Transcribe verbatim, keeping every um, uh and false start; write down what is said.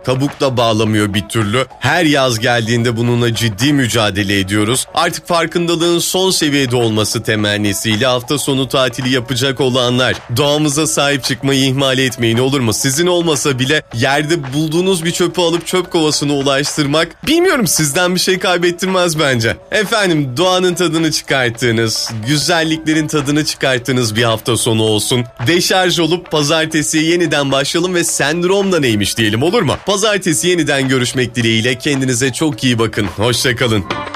kabuk da bağlamıyor bir türlü. Her yaz geldiğinde bununla ciddi mücadele ediyoruz. Artık farkındalığın son seviyede olması temennisiyle hafta sonu tatili yapacak olanlar, doğamıza sahip çıkmayı ihmal etmeyin, olur mu? Sizin olmasa bile yerde bulduğunuz bir çöpü alıp çöp kovasına ulaştırmak, bilmiyorum, sizden bir şey kaybettirmez bence. Efendim, doğanın tadını çıkarttığınız, güzelliklerin tadını çıkarttığınız bir hafta sonu olsun. Deşarj olup pazartesiye yeniden başlayalım ve sendrom da neymiş diyelim, olur mu? Pazartesi yeniden görüşmek dileğiyle, kendinize çok iyi bakın. Hoşça kalın.